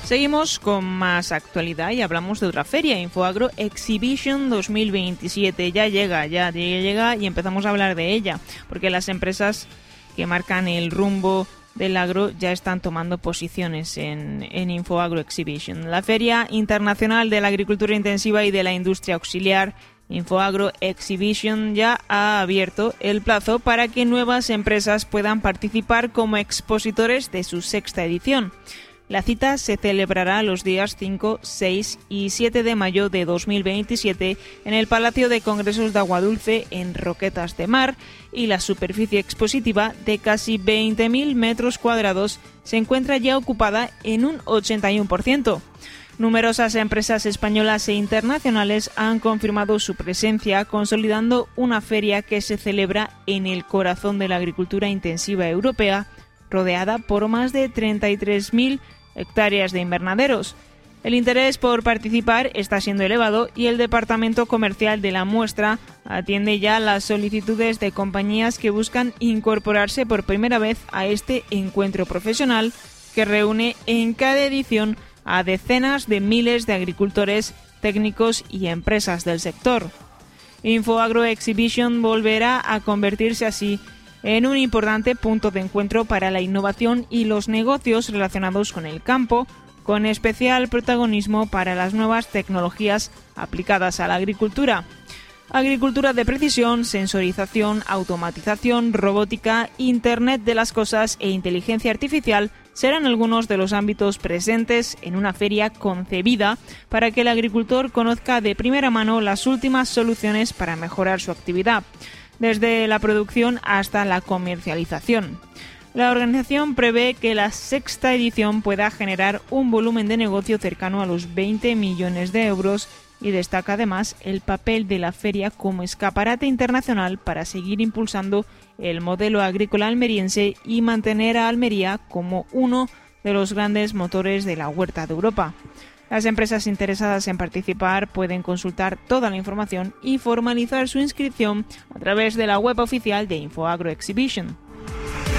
Seguimos con más actualidad y hablamos de otra feria, InfoAgro Exhibition 2027. Ya llega y empezamos a hablar de ella, porque las empresas que marcan el rumbo del agro ya están tomando posiciones en InfoAgro Exhibition. La Feria Internacional de la Agricultura Intensiva y de la Industria Auxiliar, InfoAgro Exhibition, ya ha abierto el plazo para que nuevas empresas puedan participar como expositores de su 6ª edición. La cita se celebrará los días 5, 6 y 7 de mayo de 2027 en el Palacio de Congresos de Aguadulce, en Roquetas de Mar, y la superficie expositiva de casi 20.000 metros cuadrados se encuentra ya ocupada en un 81%. Numerosas empresas españolas e internacionales han confirmado su presencia, consolidando una feria que se celebra en el corazón de la agricultura intensiva europea, rodeada por más de 33.000 hectáreas de invernaderos. El interés por participar está siendo elevado y el departamento comercial de la muestra atiende ya las solicitudes de compañías que buscan incorporarse por primera vez a este encuentro profesional que reúne en cada edición a decenas de miles de agricultores, técnicos y empresas del sector. InfoAgro Exhibition volverá a convertirse así en un importante punto de encuentro para la innovación y los negocios relacionados con el campo, con especial protagonismo para las nuevas tecnologías aplicadas a la agricultura. Agricultura de precisión, sensorización, automatización, robótica, Internet de las cosas e inteligencia artificial serán algunos de los ámbitos presentes en una feria concebida para que el agricultor conozca de primera mano las últimas soluciones para mejorar su actividad, desde la producción hasta la comercialización. La organización prevé que la 6ª edición pueda generar un volumen de negocio cercano a los 20 millones de euros y destaca además el papel de la feria como escaparate internacional para seguir impulsando el modelo agrícola almeriense y mantener a Almería como uno de los grandes motores de la huerta de Europa. Las empresas interesadas en participar pueden consultar toda la información y formalizar su inscripción a través de la web oficial de InfoAgro Exhibition.